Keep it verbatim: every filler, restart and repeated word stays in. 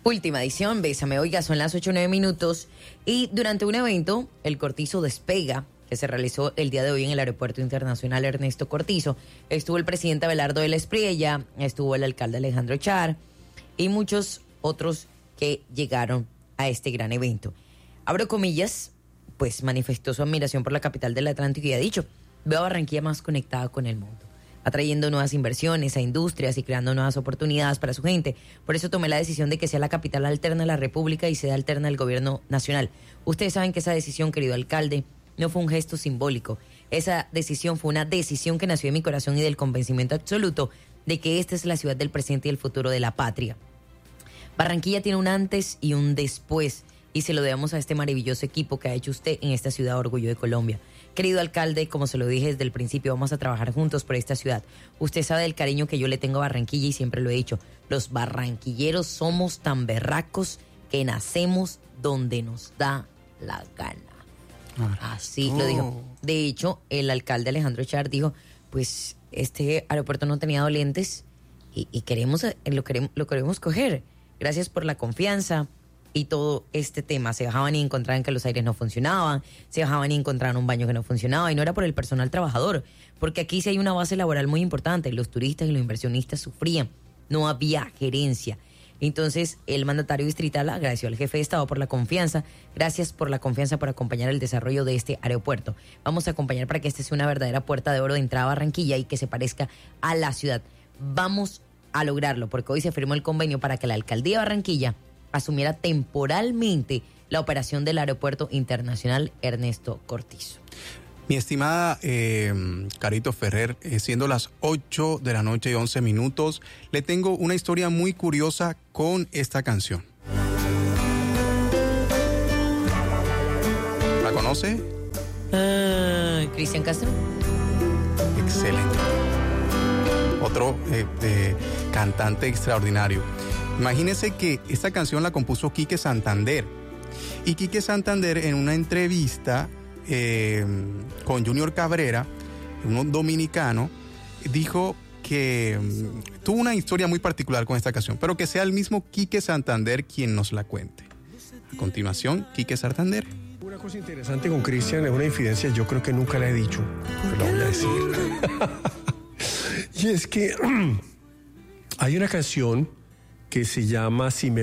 Última edición, Bésame. Oiga, son las ocho o nueve minutos y durante un evento, el Cortizo Despega, que se realizó el día de hoy en el Aeropuerto Internacional Ernesto Cortizo, estuvo el presidente Abelardo de la Espriella, estuvo el alcalde Alejandro Char y muchos otros que llegaron a este gran evento. Abro comillas, pues manifestó su admiración por la capital del Atlántico y ha dicho, veo a Barranquilla más conectada con el mundo, atrayendo nuevas inversiones a industrias y creando nuevas oportunidades para su gente. Por eso tomé la decisión de que sea la capital alterna de la República y sede alterna del gobierno nacional. Ustedes saben que esa decisión, querido alcalde, no fue un gesto simbólico. Esa decisión fue una decisión que nació de mi corazón y del convencimiento absoluto de que esta es la ciudad del presente y el futuro de la patria. Barranquilla tiene un antes y un después y se lo debemos a este maravilloso equipo que ha hecho usted en esta ciudad orgullo de Colombia. Querido alcalde, como se lo dije desde el principio, vamos a trabajar juntos por esta ciudad. Usted sabe del cariño que yo le tengo a Barranquilla y siempre lo he dicho. Los barranquilleros somos tan berracos que nacemos donde nos da la gana. Así oh. lo dijo. De hecho, el alcalde Alejandro Char dijo, pues este aeropuerto no tenía dolientes y, y queremos, lo queremos, lo queremos coger. Gracias por la confianza. Y todo este tema, se bajaban y encontraban que los aires no funcionaban, se bajaban y encontraban un baño que no funcionaba, y no era por el personal trabajador, porque aquí sí hay una base laboral muy importante, los turistas y los inversionistas sufrían, no había gerencia. Entonces el mandatario distrital agradeció al jefe de Estado por la confianza, gracias por la confianza por acompañar el desarrollo de este aeropuerto. Vamos a acompañar para que este sea una verdadera puerta de oro de entrada a Barranquilla y que se parezca a la ciudad. Vamos a lograrlo, porque hoy se firmó el convenio para que la alcaldía de Barranquilla asumiera temporalmente la operación del Aeropuerto Internacional Ernesto Cortizo. Mi estimada eh, Carito Ferrer, eh, siendo las ocho de la noche y once minutos, le tengo una historia muy curiosa con esta canción. ¿La conoce? Uh, Cristian Castro. Excelente. Otro eh, eh, cantante extraordinario. Imagínese que esta canción la compuso Quique Santander. Y Quique Santander en una entrevista eh, con Junior Cabrera, un dominicano, dijo que um, tuvo una historia muy particular con esta canción, pero que sea el mismo Quique Santander quien nos la cuente. A continuación, Quique Santander. Una cosa interesante con Cristian es una infidencia, yo creo que nunca la he dicho, pero la voy a decir. Y es que hay una canción que se llama Si me